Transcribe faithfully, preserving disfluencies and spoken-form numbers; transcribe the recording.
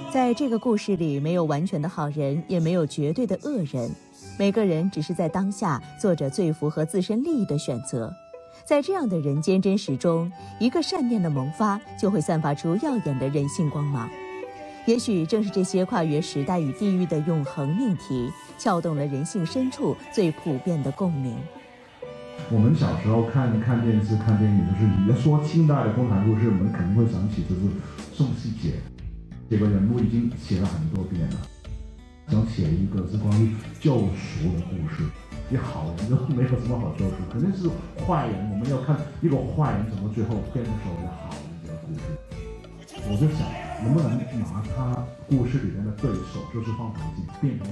在这个故事里，没有完全的好人，也没有绝对的恶人，每个人只是在当下做着最符合自身利益的选择。在这样的人间真实中，一个善念的萌发，就会散发出耀眼的人性光芒。也许正是这些跨越时代与地域的永恒命题，撬动了人性深处最普遍的共鸣。 我们小时候看看电视、看电影，就是你要说清代的共产故事，我们肯定会想起就是宋希杰这个人物，已经写了很多遍了。想写一个是关于救赎的故事，你好人都没有什么好救赎，肯定是坏人。我们要看一个坏人怎么最后变成所谓的好人这个故事。我就想，能不能拿他故事里面的对手，就是放大镜变成